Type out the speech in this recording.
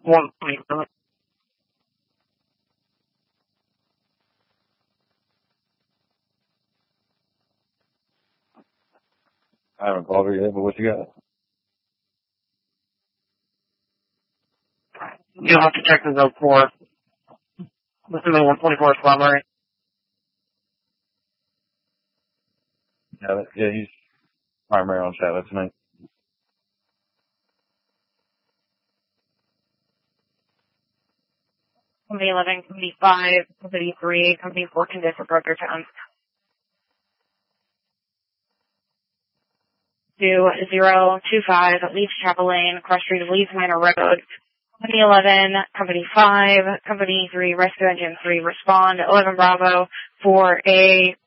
124. I haven't called her yet, but what you got? You'll have to check the note for listen to 124 summary. Yeah, he's primary on Chatlet tonight. Company 11, Company 5, Company 3, Company 4 condition for broker town. 2025, Leaf Chapel Lane, cross street of Leaf Manor Road. Company 11, Company 5, Company 3, Rescue Engine 3, respond, 11 Bravo, for a